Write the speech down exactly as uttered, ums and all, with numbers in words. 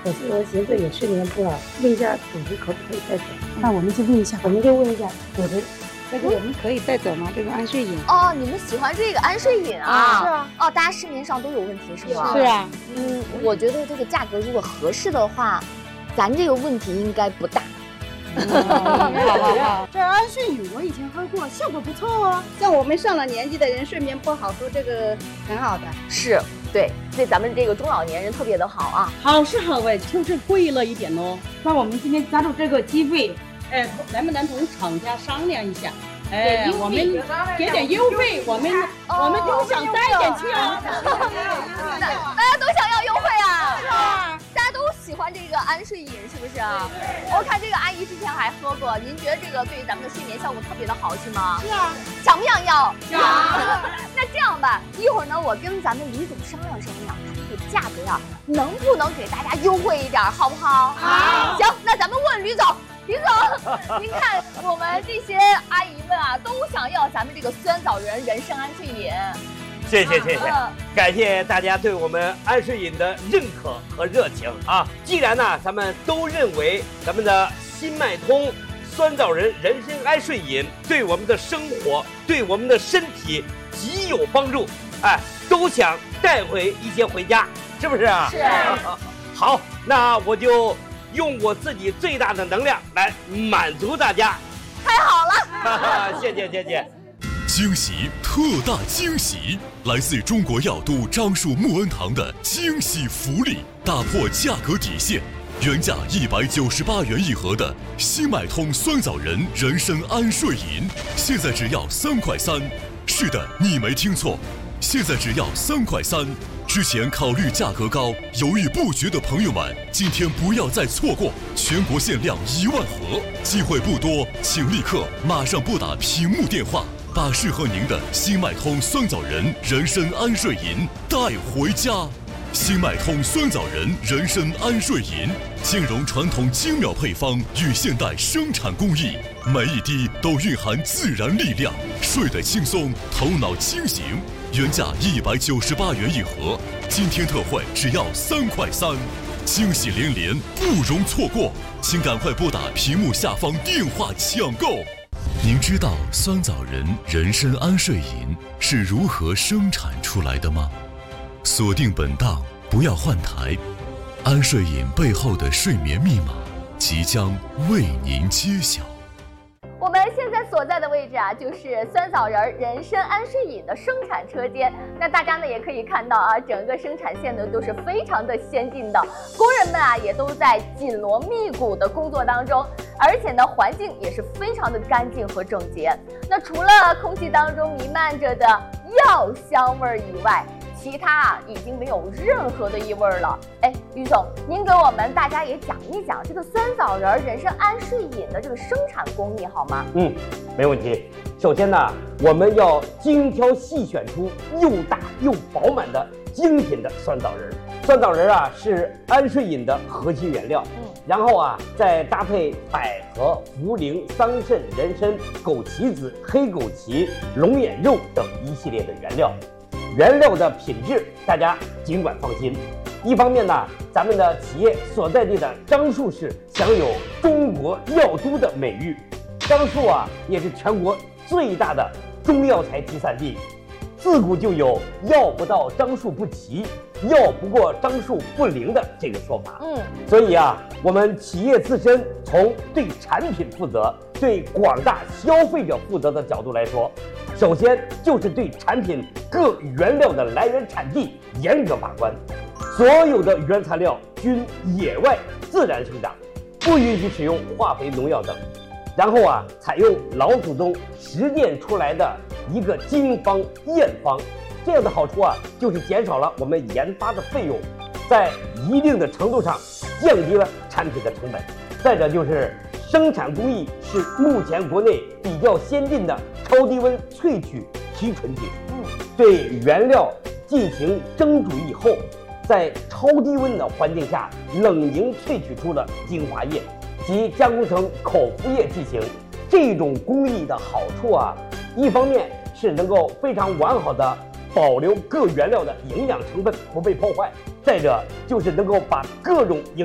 可是我寻思也睡眠不好，问一下组织可不可以带走？那我们就问一下，我们就问一下组织，这个我们可以带走吗？这个安睡饮？ 哦，你们喜欢这个安睡饮啊？ 是啊。 哦，大家市面上都有问题是吗？ 是啊。 嗯，我觉得这个价格如果合适的话，咱这个问题应该不大。 好好好，这安睡饮我以前喝过，效果不错哦。像我们上了年纪的人睡眠不好，喝这个很好的。 是，对，对咱们这个中老年人特别的好啊。 好是好哎，就是贵了一点哦。那我们今天抓住这个机会，哎，能不能同厂家商量一下？哎，我们给点优惠，我们我们都想带一点去啊。 大家都想要优惠啊？是啊。大家都喜欢这个安睡饮是不是啊？我看这个阿姨之前还喝过，您觉得这个对于咱们的睡眠效果特别的好是吗？ 是啊。 想不想要？ 想。 那这样吧，一会儿呢，我跟咱们李总商量商量，看这个价格呀，能不能给大家优惠一点，好不好？ 好。 行，那咱们问吕总。李总，您看我们这些阿姨们啊，都想要咱们这个酸枣仁人参安睡饮。 谢谢谢谢，啊、感谢大家对我们安睡饮的认可和热情啊！既然呢，咱们都认为咱们的新脉通酸枣仁人参安睡饮对我们的生活、对我们的身体极有帮助，哎，都想带回一些回家，是不是啊？ 是。 好，那我就用我自己最大的能量来满足大家。 太好了， 谢谢谢谢。 惊喜，特大惊喜！来自中国药都樟树木恩堂的惊喜福利，打破价格底线，原价一百九十八元一盒的新脉通酸枣仁人参安睡饮，现在只要三块三。是的，你没听错，现在只要三块三。之前考虑价格高、犹豫不决的朋友们，今天不要再错过，全国限量一万盒，机会不多，请立刻马上拨打屏幕电话，把适合您的新脉通酸枣仁人参安睡饮带回家。新脉通酸枣仁人参安睡饮兼容传统精妙配方与现代生产工艺，每一滴都蕴含自然力量，睡得轻松，头脑清醒。原价一百九十八元一盒，今天特惠只要三块三，惊喜连连，不容错过，请赶快拨打屏幕下方电话抢购。您知道酸枣仁人参安睡饮是如何生产出来的吗？锁定本档，不要换台，安睡饮背后的睡眠密码即将为您揭晓。 我们现在所在的位置啊，就是酸枣仁人参安睡饮的生产车间。那大家呢也可以看到啊，整个生产线呢都是非常的先进的，工人们啊也都在紧锣密鼓的工作当中，而且呢环境也是非常的干净和整洁。那除了空气当中弥漫着的药香味以外，其他啊已经没有任何的异味了。哎，于总，您给我们大家也讲一讲这个酸枣仁人参安睡饮的这个生产工艺好吗？ 嗯，没问题。首先呢，我们要精挑细选出又大又饱满的精品的酸枣仁。酸枣仁啊是安睡饮的核心原料，嗯，然后啊再搭配百合、茯苓、桑葚、人参、枸杞子、黑枸杞、龙眼肉等一系列的原料。原料的品质大家尽管放心。一方面呢，咱们的企业所在地的樟树市享有中国药都的美誉，樟树啊也是全国最大的中药材集散地，自古就有药不到樟树不齐，药不过樟树不灵的这个说法。嗯，所以啊，我们企业自身从对产品负责、对广大消费者负责的角度来说，首先就是对产品各原料的来源产地严格把关，所有的原材料均野外自然生长，不允许使用化肥、农药等。然后啊，采用老祖宗实践出来的一个经方验方，这样的好处啊，就是减少了我们研发的费用，在一定的程度上降低了产品的成本。再者就是生产工艺是目前国内比较先进的超低温萃取提纯技术。嗯，对原料进行蒸煮以后，在超低温的环境下冷凝萃取出了精华液，及加工成口服液剂型。这种工艺的好处啊，一方面是能够非常完好的保留各原料的营养成分不被破坏，再者就是能够把各种营